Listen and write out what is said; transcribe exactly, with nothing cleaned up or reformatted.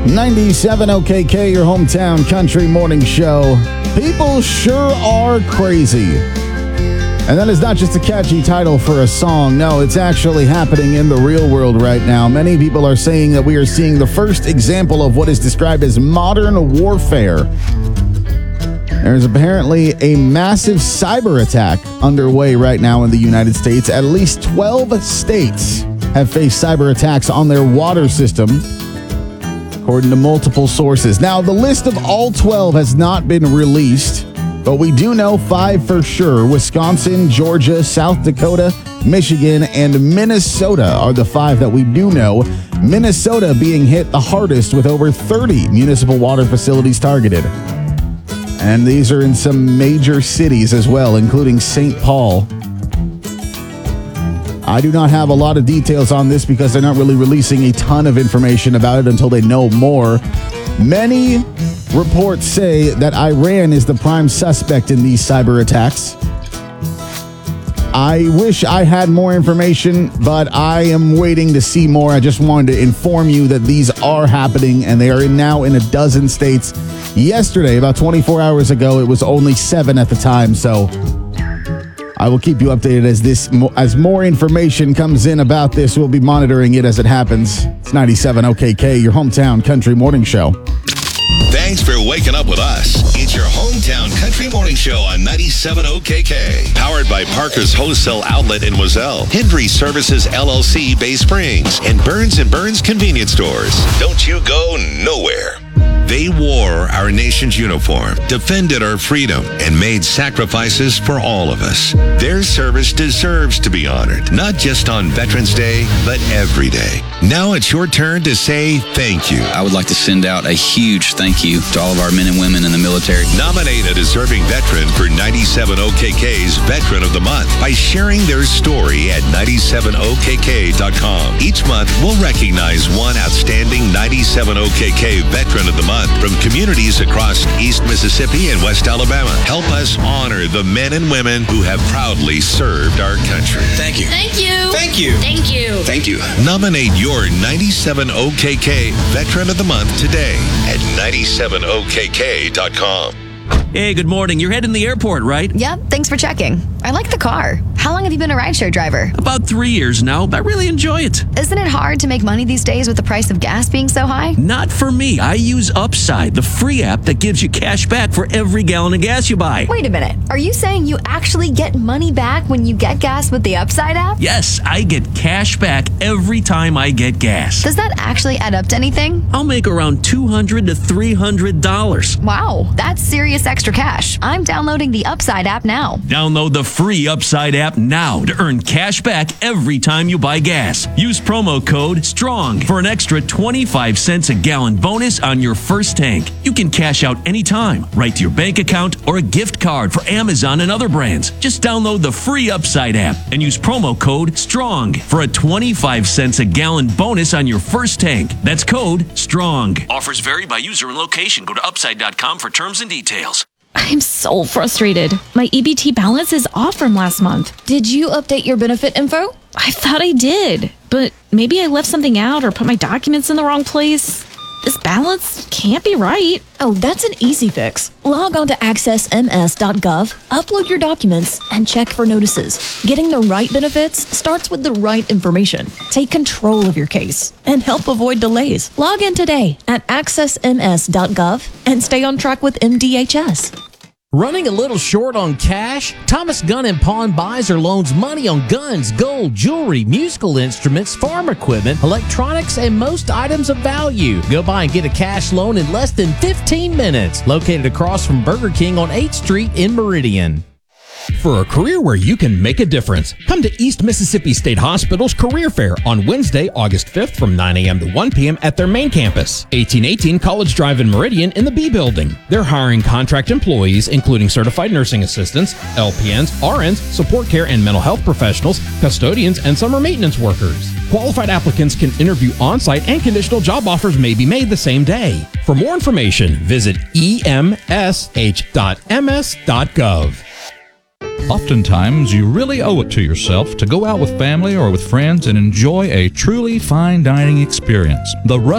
ninety-seven O K K, your hometown country morning show. People sure are crazy. And that is not just a catchy title for a song. No, it's actually happening in the real world right now. Many people are saying that we are seeing the first example of what is described as modern warfare. There's apparently a massive cyber attack underway right now in the United States. At least twelve states have faced cyber attacks on their water system, according to multiple sources. Now, the list of all twelve has not been released, but we do know five for sure. Wisconsin, Georgia, South Dakota, Michigan, and Minnesota are the five that we do know. Minnesota being hit the hardest with over thirty municipal water facilities targeted. And these are in some major cities as well, including Saint Paul. I do not have a lot of details on this because they're not really releasing a ton of information about it until they know more. Many reports say that Iran is the prime suspect in these cyber attacks. I wish I had more information, but I am waiting to see more. I just wanted to inform you that these are happening, and they are in now in a dozen states. Yesterday, about twenty-four hours ago, it was only seven at the time, so I will keep you updated as this as more information comes in about this. We'll be monitoring it as it happens. It's ninety-seven O K K, your hometown country morning show. Thanks for waking up with us. It's your hometown country morning show on ninety-seven O K K. Powered by Parker's Wholesale Outlet in Wazelle, Hendry Services L L C Bay Springs, and Burns and Burns Convenience Stores. Don't you go nowhere. They wore our nation's uniform, defended our freedom, and made sacrifices for all of us. Their service deserves to be honored, not just on Veterans Day, but every day. Now it's your turn to say thank you. I would like to send out a huge thank you to all of our men and women in the military. Nominate a deserving veteran for ninety-seven O K K's Veteran of the Month by sharing their story at ninety-seven O K K dot com. Each month, we'll recognize one outstanding ninety-seven O K K Veteran of the Month from communities across East Mississippi and West Alabama. Help us honor the men and women who have proudly served our country. Thank you. Thank you. Thank you. Thank you. Thank you. Nominate your ninety-seven O K K Veteran of the Month today at ninety-seven O K K dot com. Hey, good morning. You're heading to the airport, right? Yep, thanks for checking. I like the car. How long have you been a rideshare driver? About three years now. I really enjoy it. Isn't it hard to make money these days with the price of gas being so high? Not for me. I use Upside, the free app that gives you cash back for every gallon of gas you buy. Wait a minute. Are you saying you actually get money back when you get gas with the Upside app? Yes, I get cash back every time I get gas. Does that actually add up to anything? I'll make around two hundred to three hundred dollars. Wow, that's serious extra cash. I'm downloading the Upside app now. Download the free Upside app now to earn cash back every time you buy gas. Use promo code STRONG for an extra twenty-five cents a gallon bonus on your first tank. You can cash out anytime, right to your bank account or a gift card for Amazon and other brands. Just download the free Upside app and use promo code STRONG for a twenty-five cents a gallon bonus on your first tank. That's code STRONG. Offers vary by user and location. Go to upside dot com for terms and details. I'm so frustrated. My E B T balance is off from last month. Did you update your benefit info? I thought I did, but maybe I left something out or put my documents in the wrong place. This balance can't be right. Oh, that's an easy fix. Log on to access m s dot gov, upload your documents, and check for notices. Getting the right benefits starts with the right information. Take control of your case and help avoid delays. Log in today at access m s dot gov and stay on track with M D H S. Running a little short on cash? Thomas Gun and Pawn buys or loans money on guns, gold, jewelry, musical instruments, farm equipment, electronics, and most items of value. Go by and get a cash loan in less than fifteen minutes. Located across from Burger King on eighth street in Meridian. For a career where you can make a difference, come to East Mississippi State Hospital's Career Fair on Wednesday, August fifth from nine a.m. to one p.m. at their main campus, eighteen eighteen College Drive in Meridian in the B Building. They're hiring contract employees, including certified nursing assistants, L P Ns, R Ns, support care and mental health professionals, custodians, and summer maintenance workers. Qualified applicants can interview on-site and conditional job offers may be made the same day. For more information, visit e m s h dot m s dot gov. Oftentimes, you really owe it to yourself to go out with family or with friends and enjoy a truly fine dining experience. The